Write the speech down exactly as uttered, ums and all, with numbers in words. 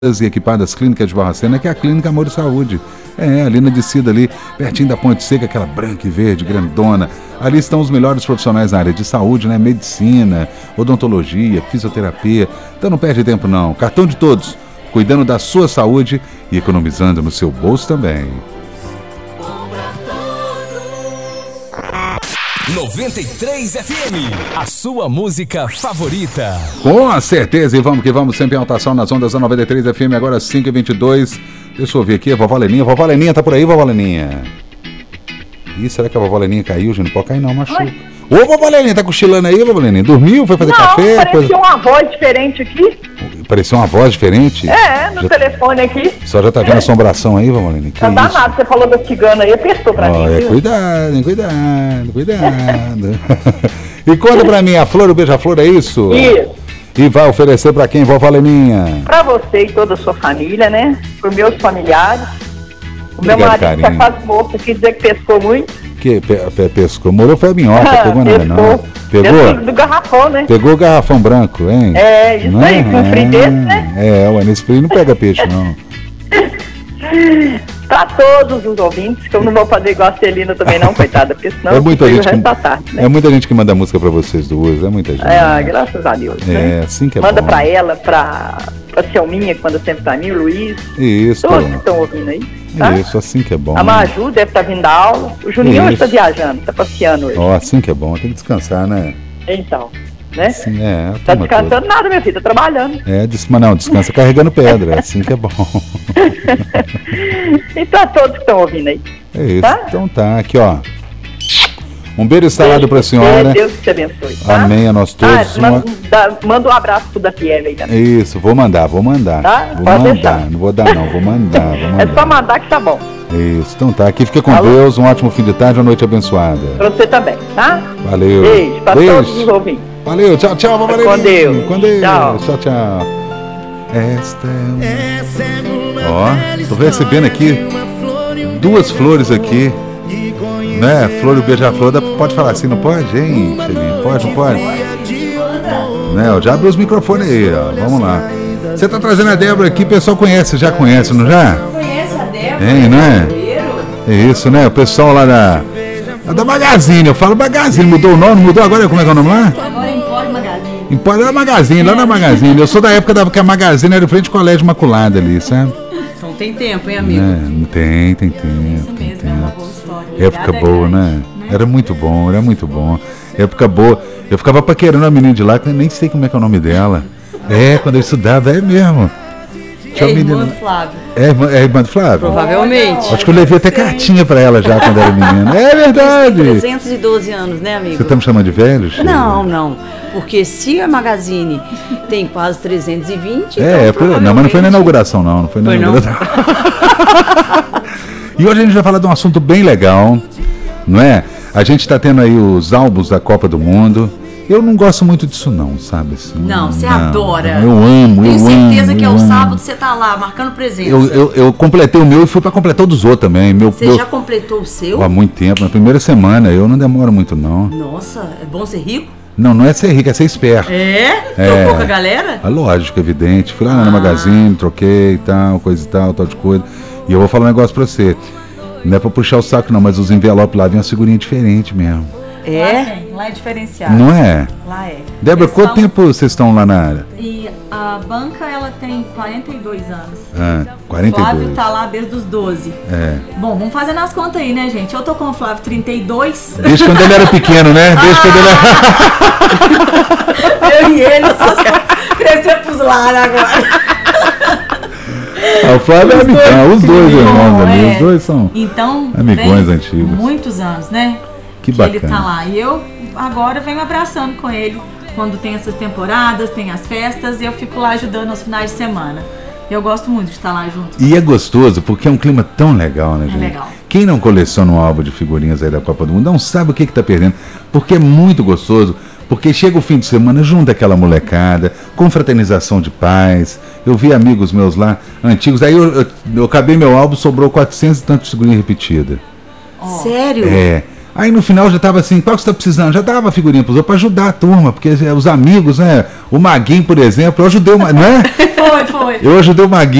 e equipadas clínicas de Barbacena, que é a Clínica Amor e Saúde. É, ali na descida ali, pertinho da Ponte Seca, aquela branca e verde, grandona. Ali estão os melhores profissionais na área de saúde, né? Medicina, odontologia, fisioterapia. Então não perde tempo não. Cartão de todos, cuidando da sua saúde e economizando no seu bolso também. noventa e três F M, a sua música favorita. Com certeza, e vamos que vamos, sempre em alta ação nas ondas da noventa e três F M, agora cinco e vinte e dois. Deixa eu ver aqui, a vovó Leninha. Vovó Leninha, tá por aí, vovó Leninha? Ih, será que a vovó Leninha caiu, gente? Não pode cair não, machuca. Oi. Ô, vovó Leninha, tá cochilando aí, vovó Leninha? Dormiu? Foi fazer não, café? Parecia coisa... uma voz diferente aqui. Pareceu uma voz diferente? É, no já... telefone aqui. Só já tá vendo assombração aí, vovó Leninha? Tá danado, você falou da cigana aí, apertou pra oh, mim. É, viu? cuidado, cuidado, cuidado. E conta pra mim, a flor, o beija-flor, é isso? Isso. E vai oferecer pra quem, vovó Leninha? Pra você e toda a sua família, né? Pros meus familiares. O meu Obrigado, marido carinho. tá quase morto aqui, dizer que pescou muito. Que pe, pe, pescou? Morou foi a minhoca, pegou nada não. Pegou? Dentro do garrafão, né? Pegou o garrafão branco, hein? É, isso não aí, é? com um frio desse, né? É, ué, nesse frio não pega peixe, não. Pra todos os ouvintes, que eu não vou fazer igual a Celina também não, coitada, porque senão É eu muita, fico gente o resto que, da tarde, né? é muita gente que manda música pra vocês duas, é muita gente. É, ah, graças a Deus, É, né? assim que é Manda bom. pra ela, pra, pra Selminha, que manda sempre pra mim, o Luiz. Isso, Todos que estão ouvindo aí, tá? isso, assim que é bom. A Maju deve estar vindo da aula. O Juninho hoje Isso. está viajando, está passeando hoje. Ó, assim que é bom, tem que descansar, né? Então, né? Assim, é, a Tá turma descansando nada, minha filha, tá trabalhando. toda. É, disse, mas não, descansa carregando pedra, é assim que é bom. E pra todos que estão ouvindo aí. É isso, Tá? então tá, aqui ó. Um beijo instalado pra Beijo senhora. você, Deus te abençoe, tá? Amém a nós todos. Ah, Uma- manda, dá- manda um abraço pro da Fiel aí também. Isso, vou mandar, vou mandar. Tá? Vou Pode mandar, deixar. não vou dar não, vou mandar, vou É mandar. só mandar que tá bom. Isso, então tá, aqui fica com Alô? Deus, um ótimo fim de tarde, uma noite abençoada. Pra você também, tá? Valeu. Beijo pra Beijo. todos os ouvintes. Valeu, tchau, tchau, Com Valeria. Deus. Com Deus. Tchau. Tchau, tchau. Esta é uma... Ó, tô recebendo aqui duas flores aqui, né? Flor e beija-flor, dá- pode falar assim, não pode, hein, Chelinho? Pode, não pode? Né, ó, já abre os microfones aí, ó, vamos lá. Você tá trazendo a Débora aqui, o pessoal conhece, já conhece, não já? Conhece a Débora? Hein, não é? Primeiro? É isso, né? O pessoal lá da... Da Magazine, eu falo Magazine, mudou o nome, mudou agora, como é que é o nome lá? Agora em Pode Magazine. Empório da Magazine, lá na Magazine. Eu sou da época da, que a Magazine era em frente ao Colégio Imaculada ali, sabe? Então tem tempo, hein, amigo? É, não tem, tem tempo. Isso tem mesmo, é uma tempo. boa história. Época Legado é boa, grande, né? Era muito bom, era muito bom. Época boa. Eu ficava paquerando a menina de lá, que eu nem sei como é que é o nome dela. É, quando eu estudava, é mesmo. Tinha É uma irmã menina- do Flávio. É, irmã- é irmã do Flávio? Provavelmente. Acho que eu levei até cartinha pra ela já quando era menina. É verdade. trezentos e doze anos, né, amigo? Você tá me chamando de velho? Chico? Não, não. Porque se a Magazine tem quase trezentos e vinte, É, então, é, não, mas não foi na provavelmente- inauguração, não. Não foi na Foi não? inauguração. E hoje a gente vai falar de um assunto bem legal, não é? A gente está tendo aí os álbuns da Copa do Mundo. Eu não gosto muito disso não, sabe? Assim, Não, você adora. Eu amo, eu Tenho certeza amo, que eu ao amo. sábado você tá lá, marcando presença. Eu, eu, eu completei o meu e fui para completar o dos outros também. Meu, Você meu- já completou o seu? Há muito tempo, na primeira semana. Eu não demoro muito não. Nossa, é bom ser rico? Não, não é ser rico, é ser esperto. É? É. Trocou com a galera? A lógica, evidente. Fui lá na Ah. Magazine, troquei e tal, coisa e tal, tal de coisa. E eu vou falar um negócio pra você. Não é pra puxar o saco não, mas os envelopes lá vêm uma figurinha diferente mesmo. É? Lá tem, lá é diferenciado. Não é? Lá é. Débora, Eles quanto são- tempo vocês estão lá na área? E a banca, ela tem quarenta e dois anos. Ah, O quarenta e Flávio dois. tá lá desde os doze. É. Bom, vamos fazendo as contas aí, né, gente? Eu tô com o Flávio trinta e dois. Desde quando ele era pequeno, né? Desde quando ele era... Eu e ele só crescer pros lares agora. Ah, o Flávio é amigão, os dois irmãos ali, é. os dois são... Então, Amigões vem antigos. muitos anos, né? Que ele bacana. tá lá. E eu agora venho abraçando com ele quando tem essas temporadas, tem as festas, e eu fico lá ajudando aos finais de semana. Eu gosto muito de estar lá junto. E é gostoso, porque é um clima tão legal, né, É gente? legal. Quem não coleciona um álbum de figurinhas aí da Copa do Mundo não sabe o que que tá perdendo, porque é muito gostoso, porque chega o fim de semana, junta aquela molecada, confraternização de paz. Eu vi amigos meus lá, antigos, aí eu, eu, eu acabei meu álbum, sobrou quatrocentos e tantas figurinhas repetidas. Sério? É, Aí no final já tava assim, qual que você tá precisando? Já dava figurinha pros outros pra ajudar a turma, porque os amigos, né? O Maguinho, por exemplo, eu ajudei o Maguinho, não é? Foi, foi. Eu ajudei o Maguinho.